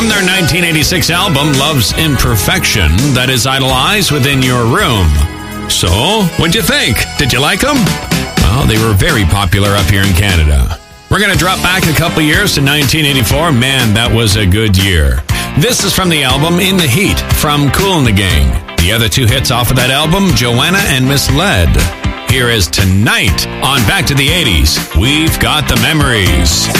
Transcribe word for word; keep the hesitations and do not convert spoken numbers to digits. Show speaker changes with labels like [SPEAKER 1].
[SPEAKER 1] from their nineteen eighty-six album, Love's Imperfection, that is idolized within your room. So, what'd you think? Did you like them? Well, they were very popular up here in Canada. We're going to drop back a couple years to nineteen eighty-four. Man, that was a good year. This is from the album In the Heat from Kool and the Gang. The other two hits off of that album, Joanna and Misled. Here is Tonight on Back to the eighties. We've got the memories.